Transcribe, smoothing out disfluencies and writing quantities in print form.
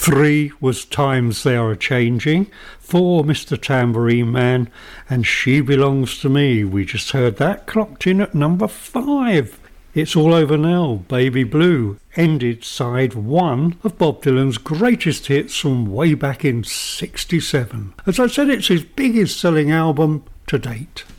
3 was Times They Are A-Changing. 4, Mr. Tambourine Man, and She Belongs to Me. We just heard that, clocked in at number 5. It's All Over Now, Baby Blue, ended side 1 of Bob Dylan's greatest hits from way back in '67. As I said, it's his biggest selling album to date.